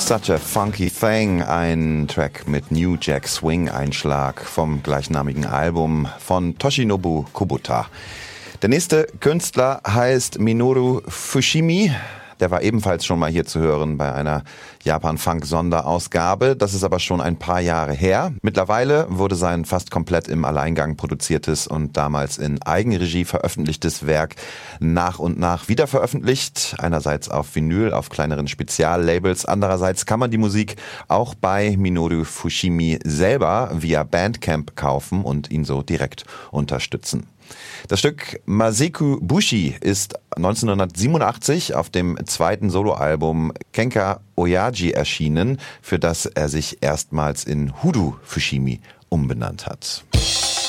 Such a Funky Thing, ein Track mit New Jack Swing Einschlag vom gleichnamigen Album von Toshinobu Kubota. Der nächste Künstler heißt Minoru Fushimi. Der war ebenfalls schon mal hier zu hören bei einer Japan-Funk-Sonderausgabe. Das ist aber schon ein paar Jahre her. Mittlerweile wurde sein fast komplett im Alleingang produziertes und damals in Eigenregie veröffentlichtes Werk nach und nach wieder veröffentlicht. Einerseits auf Vinyl, auf kleineren Speziallabels. Andererseits kann man die Musik auch bei Minoru Fushimi selber via Bandcamp kaufen und ihn so direkt unterstützen. Das Stück Maseku Bushi ist 1987 auf dem zweiten Soloalbum Kenka Oyaji erschienen, für das er sich erstmals in Hoodoo Fushimi umbenannt hat.